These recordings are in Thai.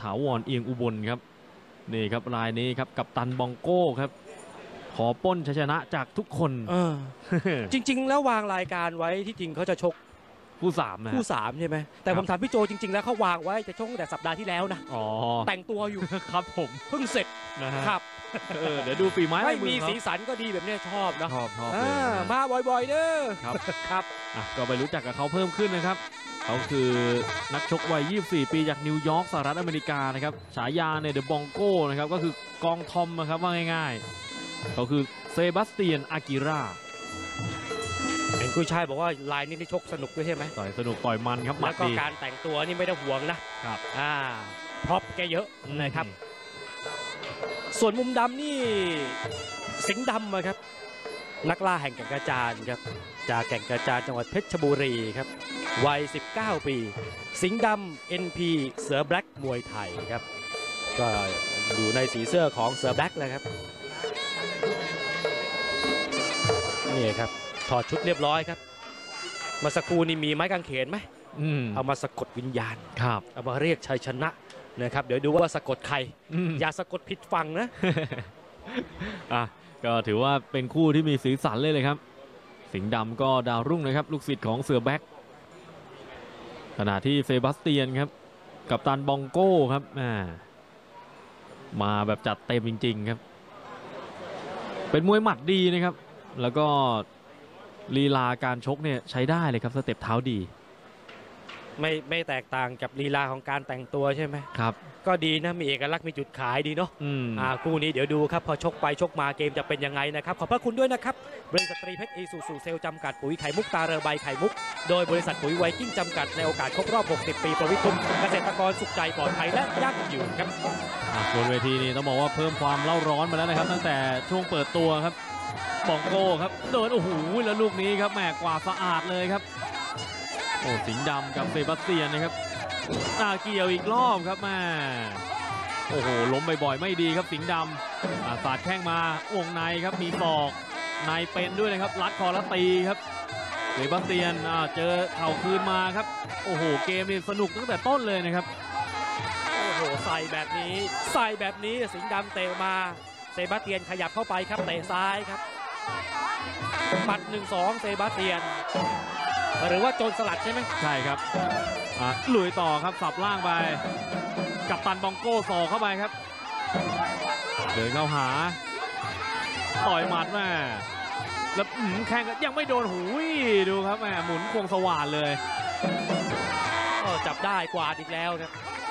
าวรเอียงอุบลครับนี่ครับรายนี้ครับกัปตันบองโก้ครับขอปล้นชัยชนะจากทุกคนจริงๆแล้ววางรายการไว้ที่จริงเขาจะชกคู่3นะคู่3ใช่ไหมแต่ผมถามพี่โจจริงๆแล้วเขาวางไว้จะชกตั้งแต่สัปดาห์ที่แล้วนะอ๋อแต่งตัวอยู่ครับผมเพิ่งเสร็จนะฮะครับเดี๋ยวดูฝีไม้ลาไม่ยมืมีอเขาสีสันก็ดีแบบนี้ชอบนะชอบเลยนะมาบ่อยๆเด้อครับครับก็ไปรู้จักกับเขาเพิ่มขึ้นนะครับเขาคือนักชกวัย 24 ปีจากนิวยอร์กสหรัฐอเมริกานะครับฉายาเนี่ยเดอะบองโก้นะครับก็คือกองทอมนะครับว่าง่ายๆเขาคือเซบาสเตียนอากิราเห็นกุ้ยช่ายบอกว่าลายนี้ที่ชกสนุกด้วยใช่ไหมต่อยสนุกต่อยมันครับหมัแล้ดวก็ดีการแต่งตัวนี่ไม่ได้ห่วงนะครับ พร็อพแกเยอะนะครับ ส่วนมุมดำนี่สิงห์ดำอะครับนักล่าแห่งแก่งกระจานครับจากแก่งกระจานจังหวัดเพชรบุรีครับวัย 19 ปี สิงห์ดำ NP เสือแบล็กมวยไทยครับก็อยู่ในสีเสื้อของเสือแบล็กเลยครับนี่ครับถอดชุดเรียบร้อยครับเมาสักครู่นี่มีไม้กางเขนไหมเอามาสะกดวิญญาณครับเอามาเรียกชัยชนะนะครับเดี๋ยวดูว่าสะกดใครอย่าสะกดผิดฝั่งนะก็ถือว่าเป็นคู่ที่มีสีสันเลยครับสิงห์ดำก็ดาวรุ่งนะครับลูกศิษย์ของเสือแบ็คขณะที่เซบาสเตียนครับกัปตันบองโก้ครับมาแบบจัดเต็มจริงๆครับเป็นมวยหมัดดีนะครับแล้วก็ลีลาการชกเนี่ยใช้ได้เลยครับสเต็ปเท้าดีไม่แตกต่างกับลีลาของการแต่งตัวใช่ไหมครับก็ดีนะมีเอกลักษณ์มีจุดขายดีเนาะคู่นี้เดี๋ยวดูครับพอชกไปชกมาเกมจะเป็นยังไงนะครับขอบพระคุณด้วยนะครับบริษัทตรีเพชรอีซูซูเซลจำกัดปุ๋ยไข่มุกตาเรือใบไข่มุกโดยบริษัทปุ๋ยไวกิ้งจำกัดในโอกาสครบรอบ 60 ปีประวิตรเกษตรกรสุขใจปลอดภัยและยั่งยืนครับบนเวทีนี้ต้องบอกว่าเพิ่มความเล่าร้อนมาแล้วนะครับตั้งแต่ช่วงเปิดตัวครับบองโก้ครับเดินโอ้โหแล้วลูกนี้ครับแหมกว่าสะอาดเลยครับโอ้สิงห์ดำกับเซบาสเตียนนะครับเกี่ยวอีกรอบครับแม่โอ้โหล้มบ่อยๆไม่ดีครับสิงห์ดำสาดแข้งมาวงในครับมีศอกในเป็นด้วยนะครับลัดคอแล้วตีครับเซบาสเตียนเจอเข่าคืนมาครับโอ้โหเกมนี่สนุกตั้งแต่ต้นเลยนะครับโอ้โหใส่แบบนี้สิงห์ดำเตะมาเซบาสเตียนขยับเข้าไปครับเตะซ้ายครับหมัด 1-2 เซบาสเตียนหรือว่าโจรสลัดใช่ไหมใช่ครับลุยต่อครับสับล่างไปกัปตันบองโก้สอกเข้าไปครับเดินเข้าหาต่อยหมัดแม่แล้วแข้งยังไม่โดนหูยดูครับแม่หมุนควงสว่านเลยจับได้กวาดอีกแล้วครับ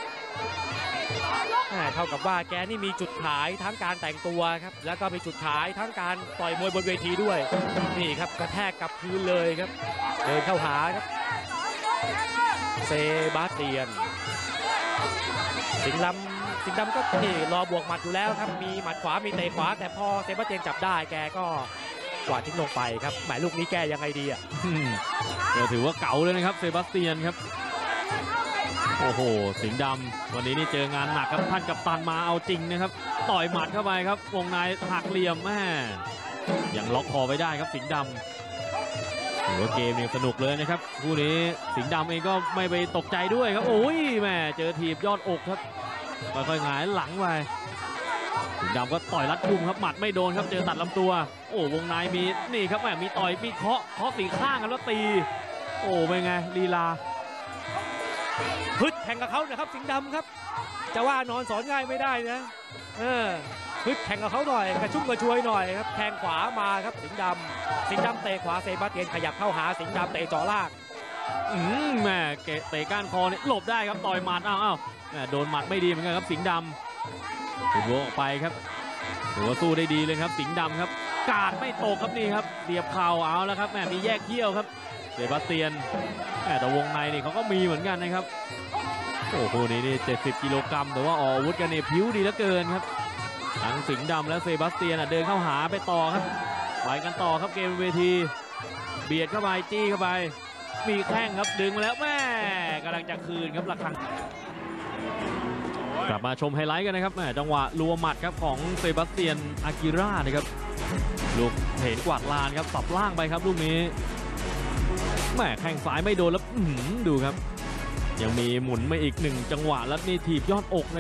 เท่ากับว่าแกนี่มีจุดขายทั้งการแต่งตัวครับแล้วก็มีจุดขายทั้งการต่อยมวยบนเวทีด้วยนี่ครับกระแทกกับพื้นเลยครับเดินเข้าหาครับเซบาสเตียนสิงห์ดำก็นี่รอบวกหมัดอยู่แล้วครับมีหมัดขวามีเตะขวาแต่พอเซบาสเตียนจับได้แกก็กวาดทิ้งลงไปครับหมายลูกนี้แกยังไงดีก็ถือว่าเก๋าเลยนะครับเซบาสเตียนครับโอ้โหสิงห์ดำวันนี้นี่เจองานหนักครับท่านกัปตันมาเอาจริงนะครับต่อยหมัดเข้าไปครับวงในหักเหลี่ยมแม่ยังล็อกคอไว้ได้ครับสิงห์ดำถือว่าเกมเนี่ยสนุกเลยนะครับคู่นี้สิงห์ดำเองก็ไม่ไปตกใจด้วยครับโอ้ยแม่เจอทีบยอดอกครับค่อยๆหงายหลังไปสิงห์ดำก็ต่อยรัดกุมครับหมัดไม่โดนครับเจอตัดลำตัวโอ้วงในมีนี่ครับแม่มีต่อยมีเคาะสีข้างกันแล้วตีโอ้เป็นไงลีลาฮึดแข่งกับเขานะครับสิงห์ดำครับจะว่านอนสอนง่ายไม่ได้นะฮึดแข่งกับเขาหน่อยกระชุ่มกระชวยหน่อยครับแทงขวามาครับสิงห์ดำเตะขวาเซบาสเตียนขยับเข้าหาสิงห์ดำเตะจ่อล่างแม่เตะก้านคอเนี่ยหลบได้ครับต่อยหมัดอ้าวโดนหมัดไม่ดีเหมือนกันครับสิงห์ดำถูกโบออกไปครับถือว่าสู้ได้ดีเลยครับสิงห์ดำครับกาดไม่ตกครับนี่ครับเสียบเข่าเอาแล้วครับแม่มีแยกเขี้ยวครับเซบาสเตียนแต่วงในนี่เขาก็มีเหมือนกันนะครับโอ้โหนี่70 กิโลกรัมแต่ว่าอาวุธกันเนี่ยผิวดีเหลือเกินครับทั้งสิงห์ดำและเซบาสเตียนเดินเข้าหาไปต่อครับไปกันต่อครับเกมเวทีเบียดเข้าไปจี้เข้าไปมีแข้งครับดึงมาแล้วแม่กำลังจะคืนครับระฆังกลับมาชมไฮไลท์กันนะครับจังหวะรัวหมัดครับของเซบาสเตียนอากิรานะครับลูกเห็นกวาดลานครับสับล่างไปครับลูกนี้แม่แข้งซ้ายไม่โดนแล้วดูครับยังมีหมุนมาอีก1จังหวะแล้วนี่ถีบยอดอก